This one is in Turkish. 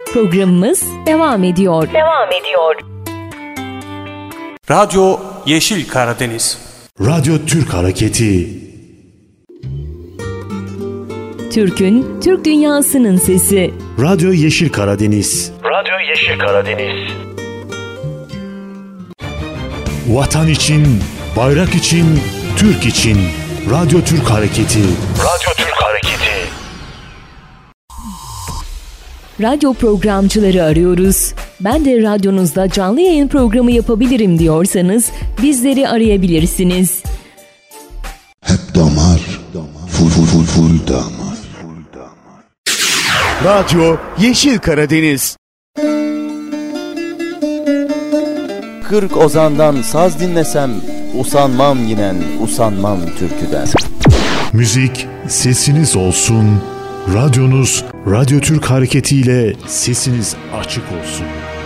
Programımız devam ediyor. Radyo Yeşil Karadeniz. Radyo Türk Hareketi. Türk'ün, Türk dünyasının sesi. Radyo Yeşil Karadeniz. Vatan için, bayrak için, Türk için. Radyo Türk Hareketi. Radyo programcıları arıyoruz. Ben de radyonuzda canlı yayın programı yapabilirim diyorsanız bizleri arayabilirsiniz. Hep damar, full damar. Radyo Yeşil Karadeniz. 40 ozandan saz dinlesem, usanmam yinen, usanmam türküden. Müzik sesiniz olsun. Radyonuz Radyo Türk Hareketi ile sesiniz açık olsun.